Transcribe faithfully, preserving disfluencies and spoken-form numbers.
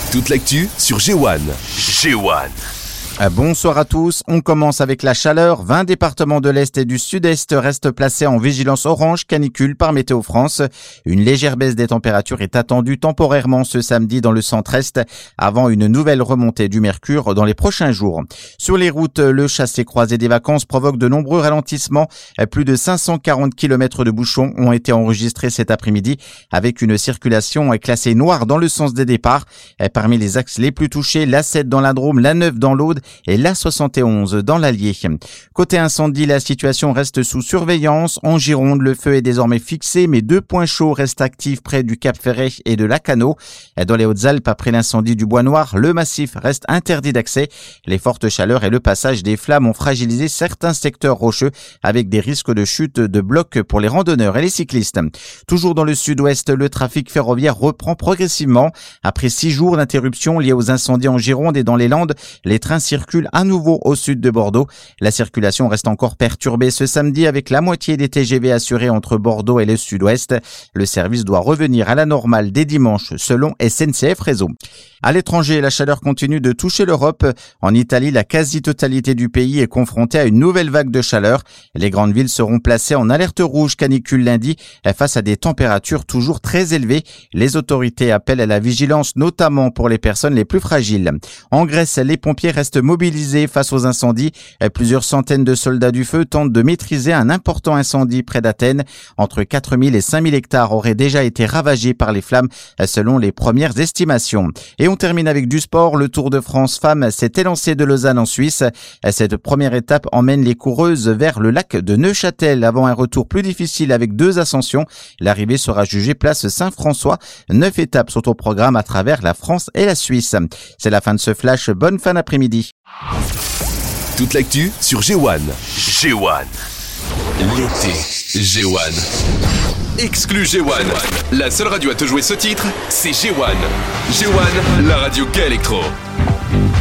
Toute l'actu sur G un. G un. Bonsoir à tous, on commence avec la chaleur. vingt départements de l'Est et du Sud-Est restent placés en vigilance orange canicule par Météo France. Une légère baisse des températures est attendue temporairement ce samedi dans le centre-est avant une nouvelle remontée du mercure dans les prochains jours. Sur les routes, le chassé-croisé des vacances provoque de nombreux ralentissements. Plus de cinq cent quarante kilomètres de bouchons ont été enregistrés cet après-midi avec une circulation classée noire dans le sens des départs. Parmi les axes les plus touchés, l'A sept dans la Drôme, l'A neuf dans l'Aude et l'A soixante et onze dans l'Allier. Côté incendie, la situation reste sous surveillance. En Gironde, le feu est désormais fixé, mais deux points chauds restent actifs près du Cap Ferret et de Lacanau. Dans les Hautes-Alpes, après l'incendie du Bois Noir, le massif reste interdit d'accès. Les fortes chaleurs et le passage des flammes ont fragilisé certains secteurs rocheux avec des risques de chute de blocs pour les randonneurs et les cyclistes. Toujours dans le sud-ouest, le trafic ferroviaire reprend progressivement. Après six jours d'interruption liés aux incendies en Gironde et dans les Landes, les trains circulent à nouveau au sud de Bordeaux. La circulation reste encore perturbée ce samedi avec la moitié des T G V assurés entre Bordeaux et le sud-ouest. Le service doit revenir à la normale dès dimanche selon S N C F Réseau. À l'étranger, la chaleur continue de toucher l'Europe. En Italie, la quasi-totalité du pays est confrontée à une nouvelle vague de chaleur. Les grandes villes seront placées en alerte rouge canicule lundi face à des températures toujours très élevées. Les autorités appellent à la vigilance, notamment pour les personnes les plus fragiles. En Grèce, les pompiers restent mobilisés face aux incendies. Plusieurs centaines de soldats du feu tentent de maîtriser un important incendie près d'Athènes. Entre quatre mille et cinq mille hectares auraient déjà été ravagés par les flammes, selon les premières estimations. Et on termine avec du sport. Le Tour de France Femmes s'est élancé de Lausanne en Suisse. Cette première étape emmène les coureuses vers le lac de Neuchâtel avant un retour plus difficile avec deux ascensions. L'arrivée sera jugée place Saint-François. Neuf étapes sont au programme à travers la France et la Suisse. C'est la fin de ce flash. Bonne fin d'après-midi. Toute l'actu sur G un. G un. L'été G un. Exclu G un. La seule radio à te jouer ce titre, c'est G un. G un, la radio K Electro.